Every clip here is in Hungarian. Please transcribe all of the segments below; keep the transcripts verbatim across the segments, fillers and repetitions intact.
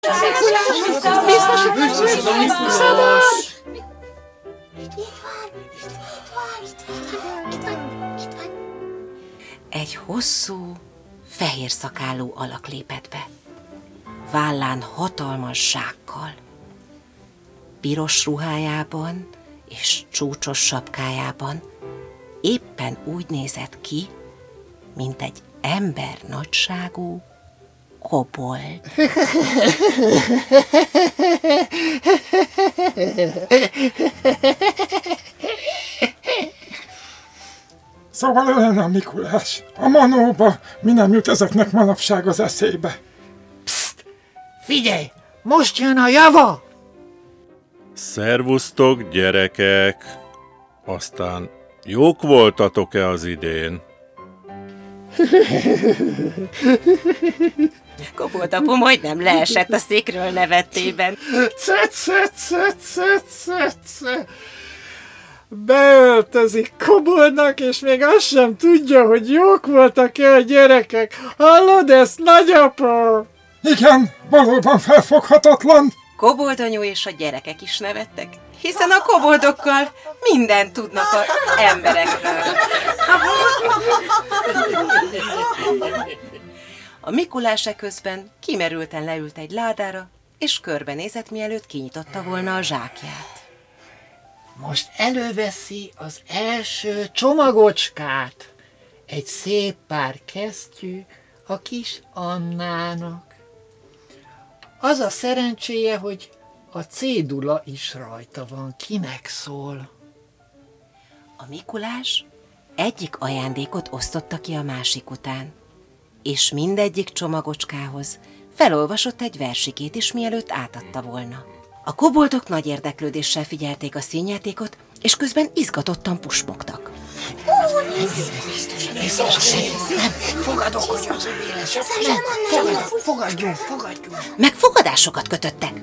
Biztos, hogy biztos. Szabad! Itt van, itt van, itt van, itt van, itt van. Egy hosszú, fehér szakálú alak lépett be, vállán hatalmas zsákkal. Piros ruhájában és csúcsos sapkájában éppen úgy nézett ki, mint egy ember nagyságú kobold. Szóval ő lenne a Mikulás. A manóba mi nem jut ezeknek manapság az eszébe. Pszt! Figyelj! Most jön a java! Szervusztok, gyerekek! Aztán jók voltatok-e az idén? Kobold apu majdnem leesett a székről nevettében. Ce-ce-ce-ce-ce-ce. Beöltözik koboldnak, és még azt sem tudja, hogy jók voltak-e a gyerekek. Hallod ezt, nagyapa? Igen, valóban felfoghatatlan. Koboldanyó és a gyerekek is nevettek, hiszen a koboldokkal mindent tudnak az emberekről. A Mikulás eközben kimerülten leült egy ládára, és körbenézett, mielőtt kinyitotta volna a zsákját. Most előveszi az első csomagocskát. Egy szép pár kesztyű a kis Annának. Az a szerencséje, hogy a cédula is rajta van, kinek szól. A Mikulás egyik ajándékot osztotta ki a másik után, és mindegyik csomagocskához felolvasott egy versikét is, mielőtt átadta volna. A koboldok nagy érdeklődéssel figyelték a színjátékot, és közben izgatottan pusmogtak. Fogadok, hogy az övéles. Fogadjunk, fogadjunk. Meg fogadásokat kötöttek.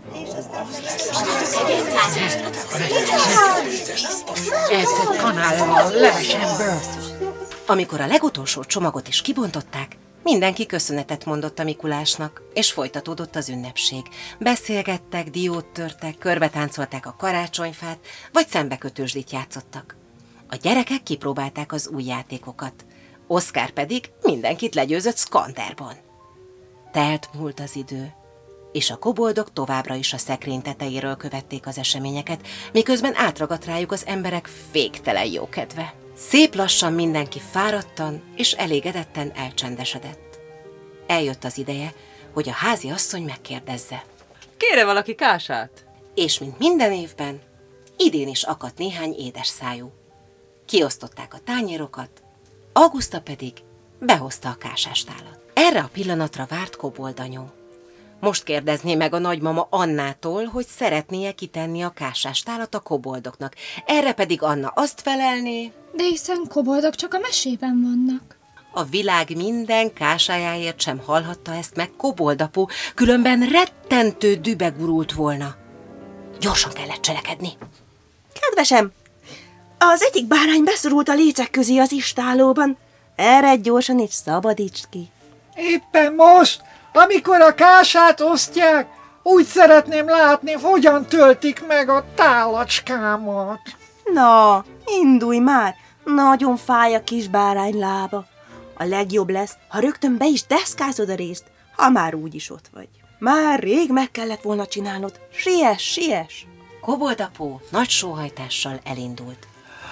Ez egy kanállal levesemből. Amikor a legutolsó csomagot is kibontották, mindenki köszönetet mondott a Mikulásnak, és folytatódott az ünnepség. Beszélgettek, diót törtek, körbetáncolták a karácsonyfát, vagy szembekötőzsdit játszottak. A gyerekek kipróbálták az új játékokat, Oszkár pedig mindenkit legyőzött Skanderban. Telt múlt az idő, és a koboldok továbbra is a szekrény tetejéről követték az eseményeket, miközben átragadt rájuk az emberek végtelen jókedve. Szép lassan mindenki fáradtan és elégedetten elcsendesedett. Eljött az ideje, hogy a házi asszony megkérdezze. Kére valaki kását? És mint minden évben, idén is akadt néhány édes szájú. Kiosztották a tányérokat, Auguszta pedig behozta a kásástálat. Erre a pillanatra várt koboldanyó. Most kérdezné meg a nagymama Annától, hogy szeretné-e kitenni a kásástálat a koboldoknak. Erre pedig Anna azt felelné... De hiszen koboldok csak a mesében vannak. A világ minden kásájáért sem hallhatta ezt meg koboldapu, különben rettentő dübe gurult volna. Gyorsan kellett cselekedni. Kedvesem, az egyik bárány beszorult a lécek közé az istálóban. Eredj gyorsan és szabadítsd ki. Éppen most, amikor a kását osztják, úgy szeretném látni, hogyan töltik meg a tálacskámat. Na, indulj már, nagyon fáj a kis bárány lába. A legjobb lesz, ha rögtön be is deszkázod a részt, ha már úgyis ott vagy. Már rég meg kellett volna csinálnod, siess, siess! Koboldapó nagy sóhajtással elindult.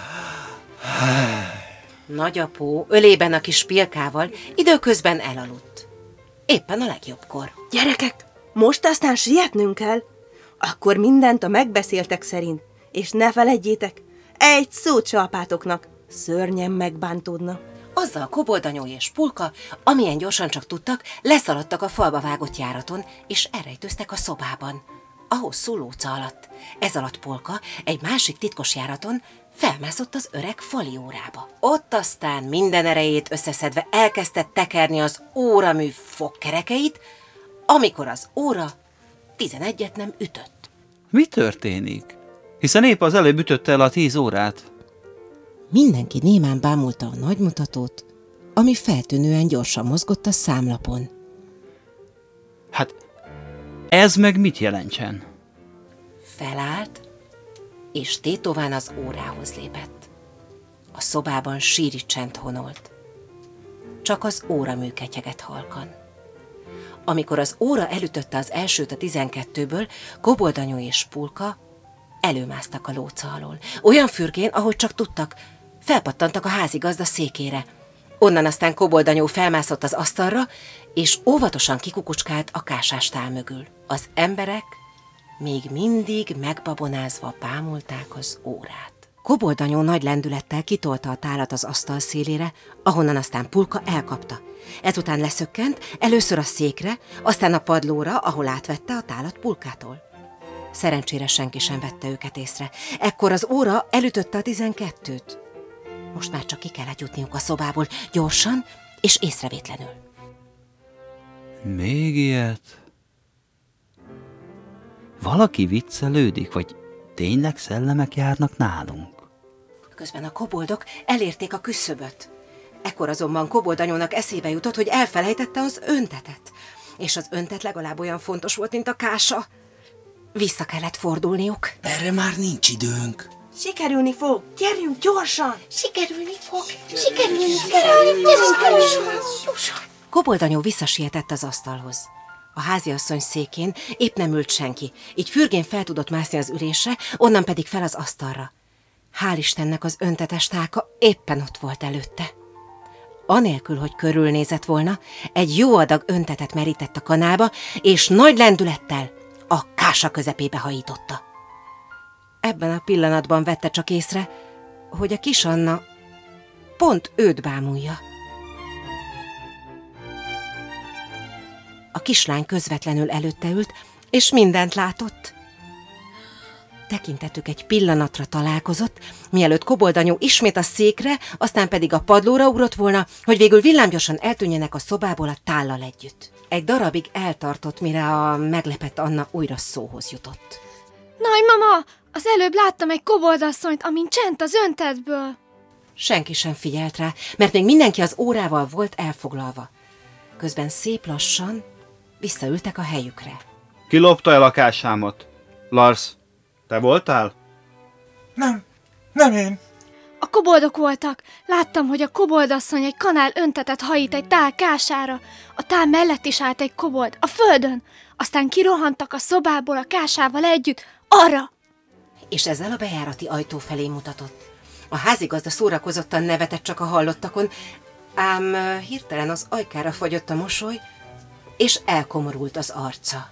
Nagyapó ölében a kis Pilkával időközben elaludt. Éppen a legjobbkor. Gyerekek, most aztán sietnünk kell. Akkor mindent a megbeszéltek szerint. És ne feledjétek, egy szót se apátoknak, szörnyen megbántódna. Azzal Koboldanyó és Pulka, amilyen gyorsan csak tudtak, leszaladtak a falba vágott járaton, és elrejtőztek a szobában, a hosszú lóca alatt. Ez alatt Polka egy másik titkos járaton felmászott az öreg fali órába. Ott aztán minden erejét összeszedve elkezdte tekerni az óramű fogkerekeit, amikor az óra tizenegyet nem ütött. Mi történik? Hiszen épp az előbb ütötte el a tíz órát. Mindenki némán bámulta a nagymutatót, ami feltűnően gyorsan mozgott a számlapon. Hát Ez meg mit jelentsen? Felállt, és tétován az órához lépett. A szobában síri csend honolt. Csak az óra műketyegett halkan. Amikor az óra elütötte az elsőt a tizenkettőből, Koboldanyó és Pulka előmásztak a lóca alól. Olyan fürgén, ahogy csak tudtak, felpattantak a házigazda székére. Onnan aztán Koboldanyó felmászott az asztalra, és óvatosan kikukucskált a kásástál mögül. Az emberek még mindig megbabonázva bámulták az órát. Koboldanyó nagy lendülettel kitolta a tálat az asztal szélére, ahonnan aztán Pulka elkapta. Ezután leszökkent, először a székre, aztán a padlóra, ahol átvette a tálat Pulkától. Szerencsére senki sem vette őket észre. Ekkor az óra elütötte a tizenkettőt. Most már csak ki kellett jutniuk a szobából, gyorsan és észrevétlenül. Még ilyet? Valaki viccelődik, vagy tényleg szellemek járnak nálunk? Közben a koboldok elérték a küszöböt. Ekkor azonban Koboldanyónak eszébe jutott, hogy elfelejtette az öntetet. És az öntet legalább olyan fontos volt, mint a kása. Vissza kellett fordulniuk. Erre már nincs időnk. Sikerülni fog! Gyerjünk gyorsan! Sikerülni fog. Sikerülni fog. Sikerülni fog. Koboldanyó visszasietett az asztalhoz. A háziasszony székén épp nem ült senki, így fürgén fel tudott mászni az ülésre, onnan pedig fel az asztalra. Hál' Istennek az öntetes tálka éppen ott volt előtte. Anélkül, hogy körülnézett volna, egy jó adag öntetet merített a kanába, és nagy lendülettel a kása közepébe hajította. Ebben a pillanatban vette csak észre, hogy a kis Anna pont őt bámulja. A kislány közvetlenül előtte ült, és mindent látott. Tekintetük egy pillanatra találkozott, mielőtt Koboldanyó ismét a székre, aztán pedig a padlóra ugrott volna, hogy végül villámgyorsan eltűnjenek a szobából a tállal együtt. Egy darabig eltartott, mire a meglepett Anna újra szóhoz jutott. Nagymama, az előbb láttam egy koboldasszonyt, amin csent az öntetből. Senki sem figyelt rá, mert még mindenki az órával volt elfoglalva. Közben szép lassan visszaültek a helyükre. Ki lopta el a kásámat? Lars, te voltál? Nem, nem én. A koboldok voltak. Láttam, hogy a koboldasszony egy kanál öntetet hajít egy tál kására. A tál mellett is állt egy kobold, a földön. Aztán kirohantak a szobából a kásával együtt, arra. És ezzel a bejárati ajtó felé mutatott. A házigazda szórakozottan nevetett csak a hallottakon, ám uh, hirtelen az ajkára fagyott a mosoly, és elkomorult az arca.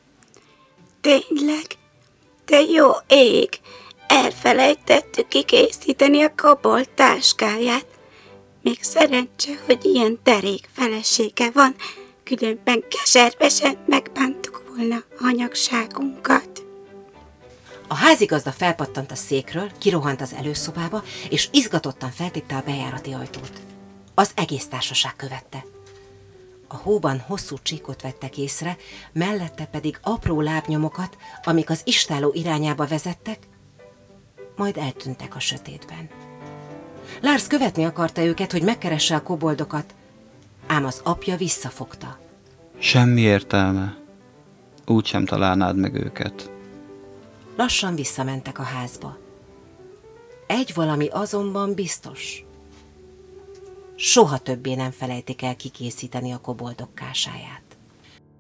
Tényleg? De jó ég! Elfelejtettük kikészíteni a kobold táskáját. Még szerencse, hogy ilyen derék felesége van, különben keservesen megbántuk volna anyagságunkat. A házigazda felpattant a székről, kirohant az előszobába, és izgatottan feltépte a bejárati ajtót. Az egész társaság követte. A hóban hosszú csíkot vettek észre, mellette pedig apró lábnyomokat, amik az istálló irányába vezettek, majd eltűntek a sötétben. Lars követni akarta őket, hogy megkeresse a koboldokat, ám az apja visszafogta. Semmi értelme. Úgy sem találnád meg őket. Lassan visszamentek a házba. Egy valami azonban biztos. Soha többé nem felejtik el kikészíteni a koboldok kásáját.